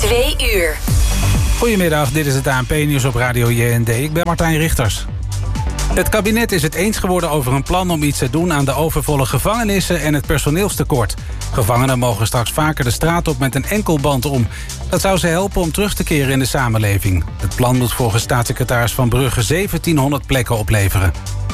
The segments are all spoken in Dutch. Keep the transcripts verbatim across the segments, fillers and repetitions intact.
Twee uur. Goedemiddag, dit is het A N P-nieuws op Radio J N D. Ik ben Martijn Richters. Het kabinet is het eens geworden over een plan om iets te doen aan de overvolle gevangenissen en het personeelstekort. Gevangenen mogen straks vaker de straat op met een enkelband om. Dat zou ze helpen om terug te keren in de samenleving. Het plan moet volgens staatssecretaris Van Brugge zeventienhonderd plekken opleveren.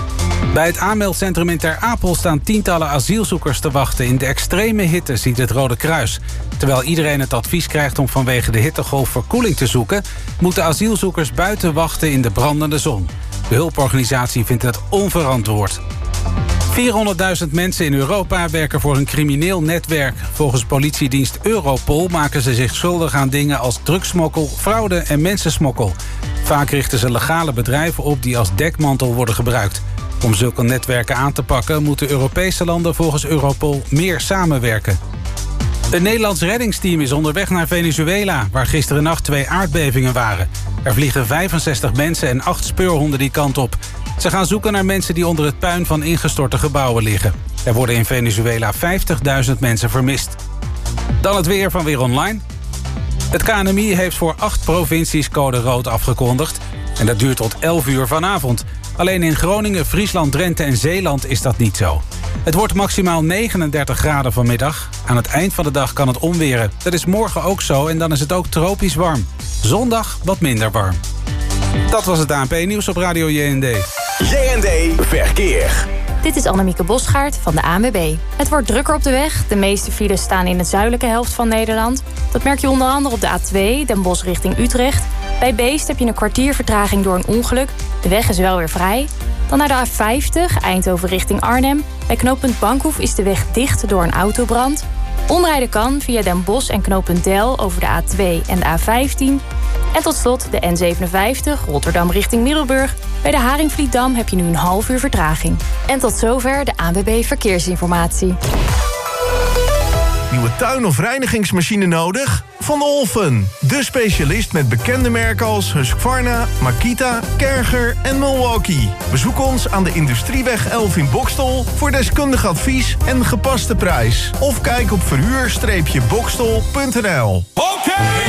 Bij het aanmeldcentrum in Ter Apel staan tientallen asielzoekers te wachten. In de extreme hitte ziet het Rode Kruis. Terwijl iedereen het advies krijgt om vanwege de hittegolf verkoeling te zoeken, moeten asielzoekers buiten wachten in de brandende zon. De hulporganisatie vindt het onverantwoord. vierhonderdduizend mensen in Europa werken voor een crimineel netwerk. Volgens politiedienst Europol maken ze zich schuldig aan dingen als drugsmokkel, fraude en mensensmokkel. Vaak richten ze legale bedrijven op die als dekmantel worden gebruikt. Om zulke netwerken aan te pakken moeten Europese landen volgens Europol meer samenwerken. Een Nederlands reddingsteam is onderweg naar Venezuela, waar gisterennacht twee aardbevingen waren. Er vliegen vijfenzestig mensen en acht speurhonden die kant op. Ze gaan zoeken naar mensen die onder het puin van ingestorte gebouwen liggen. Er worden in Venezuela vijftigduizend mensen vermist. Dan het weer van Weer Online. Het K N M I heeft voor acht provincies code rood afgekondigd. En dat duurt tot elf uur vanavond. Alleen in Groningen, Friesland, Drenthe en Zeeland is dat niet zo. Het wordt maximaal negenendertig graden vanmiddag. Aan het eind van de dag kan het omweren. Dat is morgen ook zo en dan is het ook tropisch warm. Zondag wat minder warm. Dat was het A N P-nieuws op Radio J N D. J N D Verkeer. Dit is Annemieke Bosgaard van de A N W B. Het wordt drukker op de weg. De meeste files staan in de zuidelijke helft van Nederland. Dat merk je onder andere op de A twee, Den Bosch richting Utrecht. Bij Beest heb je een kwartier vertraging door een ongeluk. De weg is wel weer vrij. Dan naar de A vijftig, Eindhoven richting Arnhem. Bij knooppunt Bankhoef is de weg dicht door een autobrand. Omrijden kan via Den Bosch en knooppunt Del over de A twee en de A vijftien. En tot slot de N zevenenvijftig, Rotterdam richting Middelburg. Bij de Haringvlietdam heb je nu een half uur vertraging. En tot zover de A N W B Verkeersinformatie. Nieuwe tuin- of reinigingsmachine nodig? Van Olfen, de specialist met bekende merken als Husqvarna, Makita, Kerger en Milwaukee. Bezoek ons aan de Industrieweg elf in Boxtel voor deskundig advies en gepaste prijs. Of kijk op verhuur-boxtel punt n l.